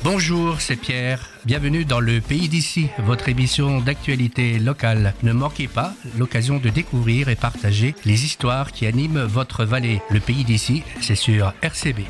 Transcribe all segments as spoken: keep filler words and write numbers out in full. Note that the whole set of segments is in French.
Bonjour, c'est Pierre. Bienvenue dans le Pays d'ici, votre émission d'actualité locale. Ne manquez pas l'occasion de découvrir et partager les histoires qui animent votre vallée. Le Pays d'ici, c'est sur R C B.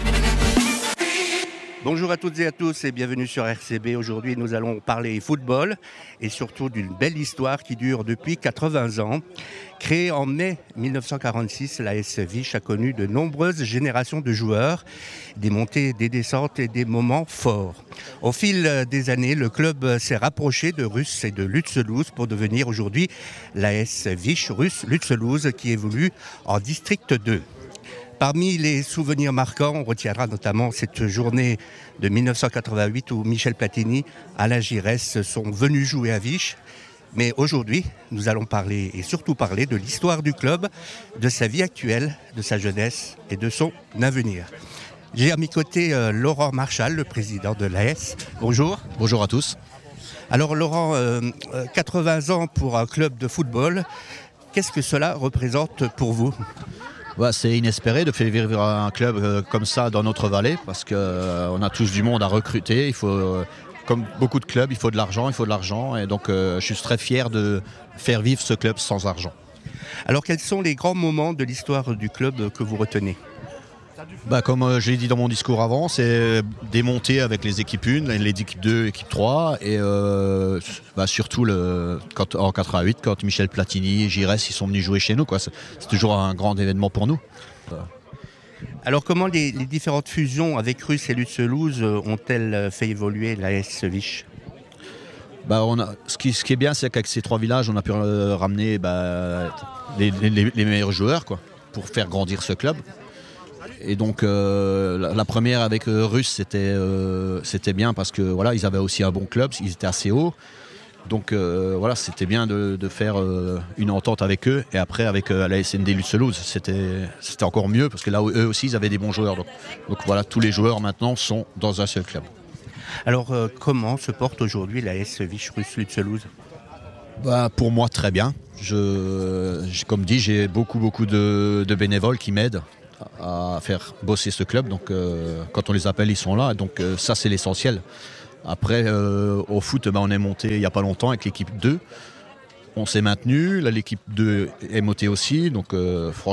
Bonjour à toutes et à tous et bienvenue sur R C B. Aujourd'hui, nous allons parler football et surtout d'une belle histoire qui dure depuis quatre-vingts ans. Créée en mai mille neuf cent quarante-six, l'A S Vich a connu de nombreuses générations de joueurs, des montées, des descentes et des moments forts. Au fil des années, le club s'est rapproché de Russe et de Lutzelouse pour devenir aujourd'hui l'A S Vich Russe Lutzelouse qui évolue en District deux. Parmi les souvenirs marquants, on retiendra notamment cette journée de mille neuf cent quatre-vingt-huit où Michel Platini, Alain Giresse sont venus jouer à Vich. Mais aujourd'hui, nous allons parler et surtout parler de l'histoire du club, de sa vie actuelle, de sa jeunesse et de son avenir. J'ai à mes côtés euh, Laurent Marchal, le président de l'A S. Bonjour. Bonjour à tous. Alors Laurent, euh, quatre-vingts ans pour un club de football, qu'est-ce que cela représente pour vous ? Ouais, c'est inespéré de faire vivre un club euh, comme ça dans notre vallée parce qu'on euh, a tous du monde à recruter. Il faut, euh, comme beaucoup de clubs, il faut de l'argent, il faut de l'argent. Et donc euh, je suis très fier de faire vivre ce club sans argent. Alors quels sont les grands moments de l'histoire du club que vous retenez ? Bah, comme euh, je l'ai dit dans mon discours avant, c'est des montées avec les équipes un, les équipes deux, équipe trois et euh, bah, surtout le, quand, en quatre-vingt-huit quand Michel Platini et Giresse ils sont venus jouer chez nous, quoi. C'est, c'est toujours un grand événement pour nous. Alors comment les, les différentes fusions avec Russe et Lutzelouse ont-elles fait évoluer l'A S Vich ? Bah, on a, ce, qui, ce qui est bien, c'est qu'avec ces trois villages, on a pu euh, ramener bah, les, les, les meilleurs joueurs, quoi, pour faire grandir ce club. Et donc euh, la, la première avec euh, Russe c'était, euh, c'était bien parce que voilà, ils avaient aussi un bon club, ils étaient assez hauts. Donc euh, voilà, c'était bien de, de faire euh, une entente avec eux. Et après avec euh, la S N D Lutzelouse, c'était, c'était encore mieux parce que là eux aussi ils avaient des bons joueurs. Donc, donc voilà, tous les joueurs maintenant sont dans un seul club. Alors euh, comment se porte aujourd'hui la A S Vich Russe Lutzelouse ? Bah, pour moi très bien. Je, comme dit, j'ai beaucoup beaucoup de, de bénévoles qui m'aident à faire bosser ce club, donc euh, quand on les appelle ils sont là, donc euh, ça c'est l'essentiel. Après euh, au foot ben, on est monté il n'y a pas longtemps avec l'équipe deux, on s'est maintenu, là l'équipe deux est montée aussi, donc euh, franchement